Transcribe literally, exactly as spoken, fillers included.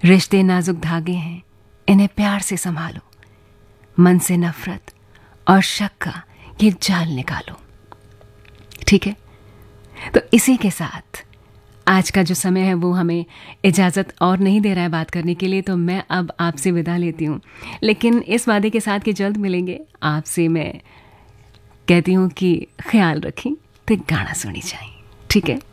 रिश्ते नाजुक धागे हैं, इन्हें प्यार से संभालो। मन से नफरत और शक का ये जाल निकालो। ठीक है, तो इसी के साथ आज का जो समय है वो हमें इजाज़त और नहीं दे रहा है बात करने के लिए, तो मैं अब आपसे विदा लेती हूँ, लेकिन इस वादे के साथ कि जल्द मिलेंगे। आपसे मैं कहती हूँ कि ख्याल रखें, तो गाना सुनी जाए। ठीक है।